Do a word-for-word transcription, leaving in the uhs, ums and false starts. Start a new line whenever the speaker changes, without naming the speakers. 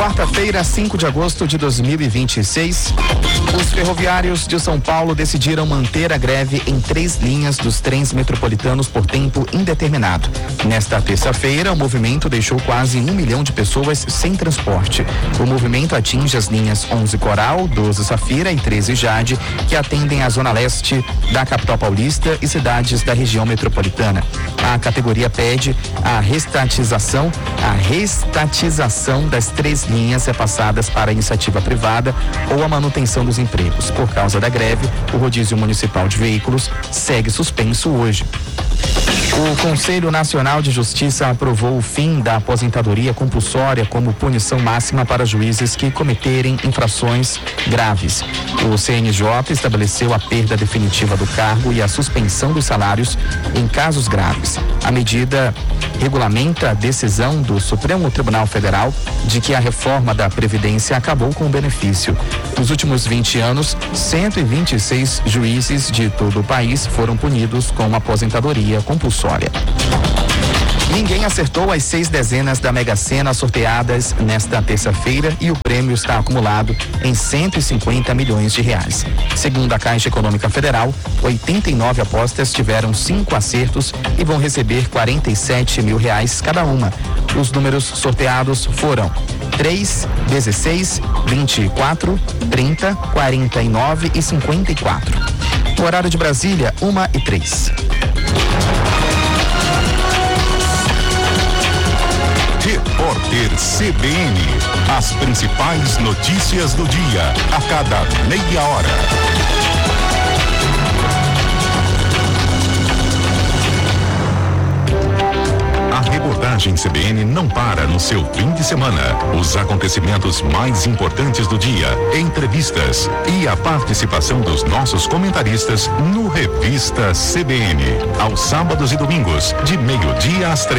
Quarta-feira, cinco de agosto de dois mil e vinte e seis, os ferroviários de São Paulo decidiram manter a greve em três linhas dos trens metropolitanos por tempo indeterminado. Nesta terça-feira, o movimento deixou quase um milhão de pessoas sem transporte. O movimento atinge as linhas onze Coral, doze Safira e treze Jade, que atendem a zona leste da capital paulista e cidades da região metropolitana. A categoria pede a restatização, a restatização das três linhas repassadas para a iniciativa privada ou a manutenção dos empregos. Por causa da greve, o rodízio municipal de veículos segue suspenso hoje. O Conselho Nacional de Justiça aprovou o fim da aposentadoria compulsória como punição máxima para juízes que cometerem infrações graves. O C N J estabeleceu a perda definitiva do cargo e a suspensão dos salários em casos graves. A medida regulamenta a decisão do Supremo Tribunal Federal de que a reforma da Previdência acabou com o benefício. Nos últimos vinte anos, cento e vinte e seis juízes de todo o país foram punidos com aposentadoria compulsória. Ninguém acertou as seis dezenas da Mega Sena sorteadas nesta terça-feira e o prêmio está acumulado em cento e cinquenta milhões de reais. Segundo a Caixa Econômica Federal, oitenta e nove apostas tiveram cinco acertos e vão receber quarenta e sete mil reais cada uma. Os números sorteados foram três, dezesseis, vinte e quatro, trinta, quarenta e nove e cinquenta e quatro. O horário de Brasília, uma e três.
Repórter C B N. As principais notícias do dia, a cada meia hora. A reportagem C B N não para no seu fim de semana. Os acontecimentos mais importantes do dia, entrevistas e a participação dos nossos comentaristas no Revista C B N. Aos sábados e domingos, de meio-dia às três.